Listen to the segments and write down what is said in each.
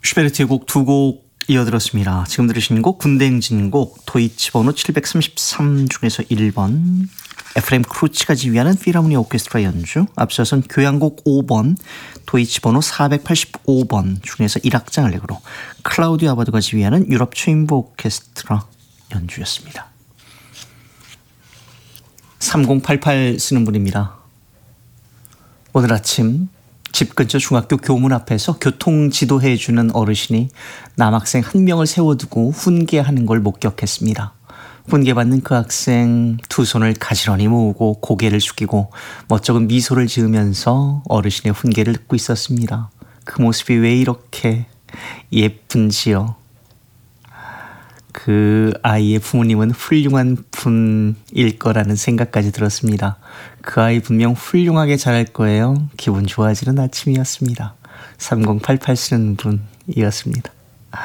슈베르트의 곡 두 곡 이어들었습니다. 지금 들으신 곡 군대행진곡 도이치 번호 733 중에서 1번 에프레임 크루치가 지휘하는 필하모니 오케스트라 연주, 앞서선 교향곡 5번 도이치 번호 485번 중에서 1악장 알레그로 클라우디오 아바도가 지휘하는 유럽 체인버 오케스트라 연주였습니다. 3088 쓰는 분입니다. 오늘 아침 집 근처 중학교 교문 앞에서 교통지도해주는 어르신이 남학생 한 명을 세워두고 훈계하는 걸 목격했습니다. 훈계받는 그 학생 두 손을 가지런히 모으고 고개를 숙이고 멋쩍은 미소를 지으면서 어르신의 훈계를 듣고 있었습니다. 그 모습이 왜 이렇게 예쁜지요. 그 아이의 부모님은 훌륭한 분일 거라는 생각까지 들었습니다. 그 아이 분명 훌륭하게 자랄 거예요. 기분 좋아지는 아침이었습니다. 3088 쓰는 분이었습니다.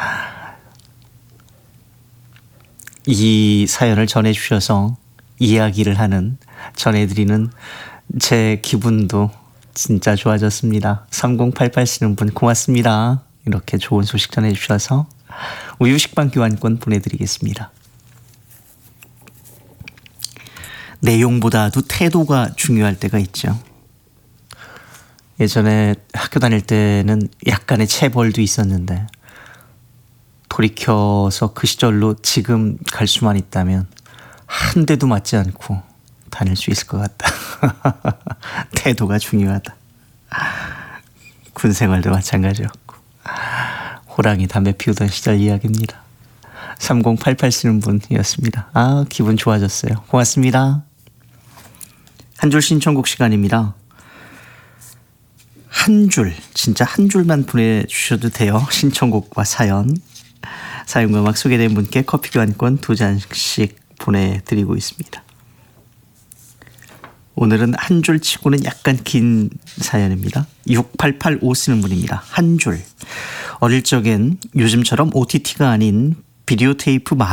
이 사연을 전해주셔서 이야기를 하는, 전해드리는 제 기분도 진짜 좋아졌습니다. 3088 쓰는 분 고맙습니다. 이렇게 좋은 소식 전해주셔서 우유 식빵 교환권 보내드리겠습니다. 내용보다도 태도가 중요할 때가 있죠. 예전에 학교 다닐 때는 약간의 체벌도 있었는데 돌이켜서 그 시절로 지금 갈 수만 있다면 한 대도 맞지 않고 다닐 수 있을 것 같다. 태도가 중요하다. 군 생활도 마찬가지였고 호랑이 담배 피우던 시절 이야기입니다. 3088 쓰는 분이었습니다. 아, 기분 좋아졌어요. 고맙습니다. 한 줄 신청곡 시간입니다. 한 줄, 진짜 한 줄만 보내주셔도 돼요. 신청곡과 사연. 사연과 음악 소개된 분께 커피 교환권 2잔씩 보내드리고 있습니다. 오늘은 한 줄 치고는 약간 긴 사연입니다. 6885 쓰는 분입니다. 한 줄. 어릴 적엔 요즘처럼 OTT가 아닌 비디오 테이프